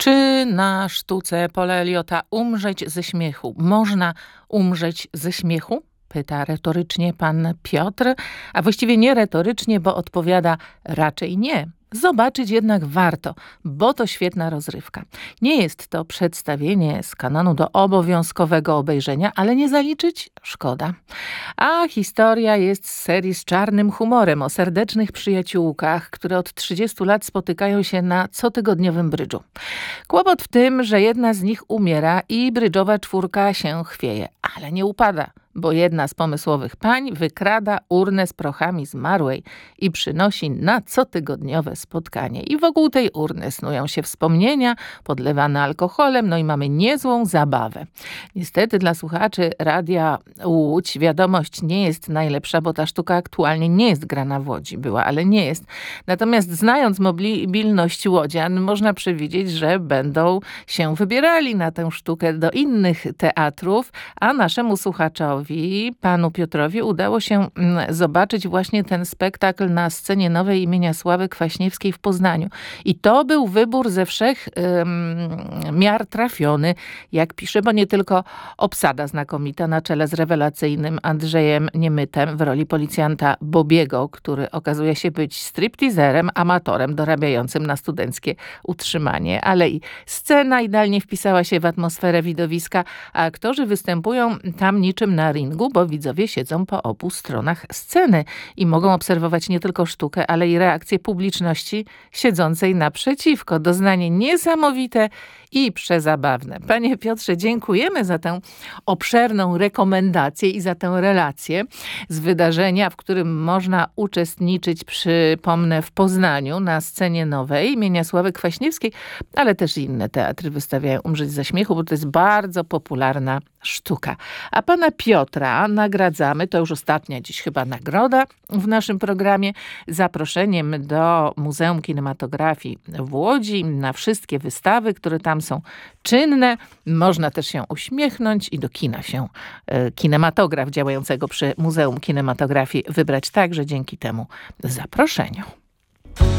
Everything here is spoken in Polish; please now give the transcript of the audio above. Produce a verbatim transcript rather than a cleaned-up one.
Czy na sztuce Paula Eliota umrzeć ze śmiechu można umrzeć ze śmiechu? Pyta retorycznie pan Piotr, a właściwie nie retorycznie, bo odpowiada raczej nie. Zobaczyć jednak warto, bo to świetna rozrywka. Nie jest to przedstawienie z kanonu do obowiązkowego obejrzenia, ale nie zaliczyć szkoda. A historia jest z serii z czarnym humorem o serdecznych przyjaciółkach, które od trzydziestu lat spotykają się na cotygodniowym brydżu. Kłopot w tym, że jedna z nich umiera i brydżowa czwórka się chwieje, ale nie upada, bo jedna z pomysłowych pań wykrada urnę z prochami zmarłej i przynosi na cotygodniowe spotkanie. I wokół tej urny snują się wspomnienia, podlewane alkoholem, no i mamy niezłą zabawę. Niestety dla słuchaczy Radia Łódź wiadomość nie jest najlepsza, bo ta sztuka aktualnie nie jest grana w Łodzi. Była, ale nie jest. Natomiast znając mobilność łodzian, można przewidzieć, że będą się wybierali na tę sztukę do innych teatrów, a naszemu słuchaczowi, panu Piotrowi, udało się zobaczyć właśnie ten spektakl na scenie nowej imienia Sławy Kwaśniewskiej w Poznaniu. I to był wybór ze wszech um, miar trafiony, jak pisze, bo nie tylko obsada znakomita na czele z rewelacyjnym Andrzejem Niemytem w roli policjanta Bobiego, który okazuje się być stripteaserem, amatorem dorabiającym na studenckie utrzymanie, ale i scena idealnie wpisała się w atmosferę widowiska, a aktorzy występują tam niczym na ringu, bo widzowie siedzą po obu stronach sceny i mogą obserwować nie tylko sztukę, ale i reakcję publiczności siedzącej naprzeciwko. Doznanie niesamowite i przezabawne. Panie Piotrze, dziękujemy za tę obszerną rekomendację i za tę relację z wydarzenia, w którym można uczestniczyć, przypomnę, w Poznaniu na scenie nowej imienia Sławy Kwaśniewskiej, ale też inne teatry wystawiają Umrzeć ze śmiechu, bo to jest bardzo popularna sztuka. A pana Piotra nagradzamy, to już ostatnia dziś chyba nagroda w naszym programie, zaproszeniem do Muzeum Kinematografii w Łodzi na wszystkie wystawy, które tam są czynne. Można też się uśmiechnąć i do kina się e, kinematograf działającego przy Muzeum Kinematografii wybrać także dzięki temu zaproszeniu.